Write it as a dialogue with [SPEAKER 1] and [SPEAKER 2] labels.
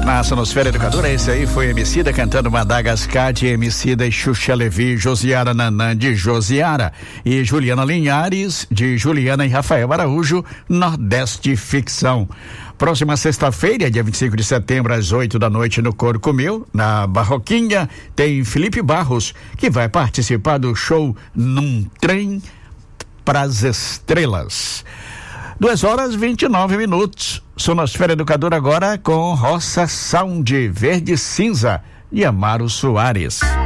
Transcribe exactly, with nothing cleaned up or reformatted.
[SPEAKER 1] Na Sonosfera Educadora, esse aí foi Emicida cantando Madagascar de Emicida e Xuxa Levi, Josiara Nanã de Josiara e Juliana Linhares de Juliana e Rafael Araújo, Nordeste Ficção. Próxima sexta-feira, dia vinte e cinco de setembro, às oito da noite, no Corcomil, na Barroquinha, tem Felipe Barros, que vai participar do show Num Trem pras Estrelas. Duas horas e vinte e nove minutos. Sonosfera Educadora agora com Roça Sound Verde Cinza de Amaro Soares.